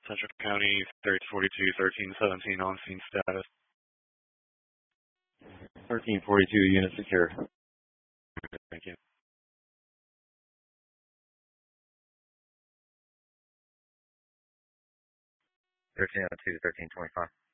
Central County 3042, 1317 on scene status. 1342, unit secure. Thank you. 1302, 1325.